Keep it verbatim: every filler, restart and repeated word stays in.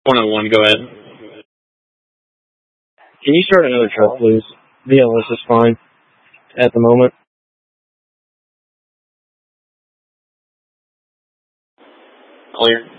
one oh one, go ahead. Can you start another truck, please? V L S is fine at the moment. Clear.